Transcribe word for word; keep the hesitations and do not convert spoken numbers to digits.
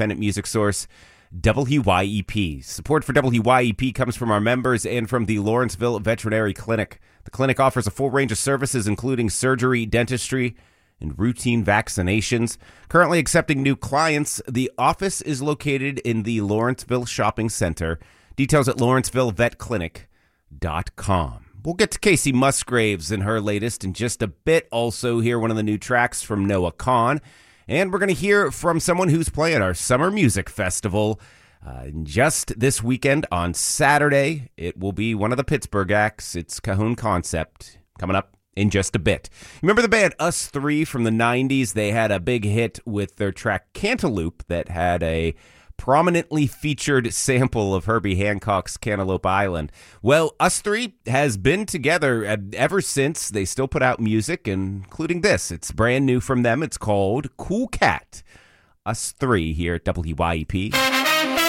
independent music source, W Y E P. Support for W Y E P comes from our members and from the Lawrenceville Veterinary Clinic. The clinic offers a full range of services, including surgery, dentistry, and routine vaccinations. Currently accepting new clients, the office is located in the Lawrenceville Shopping Center. Details at lawrenceville vet clinic dot com. We'll get to Casey Musgraves and her latest in just a bit. Also hear one of the new tracks from Noah Kahan. And we're going to hear from someone who's playing our Summer Music Festival uh, just this weekend on Saturday. It will be one of the Pittsburgh acts. It's Cajon Concept coming up in just a bit. Remember the band Us Three from the nineties? They had a big hit with their track Cantaloupe that had a prominently featured sample of Herbie Hancock's Cantaloupe Island. Well, Us Three has been together ever since. They still put out music, including this. It's brand new from them. It's called Cool Cat. Us Three here at W Y E P.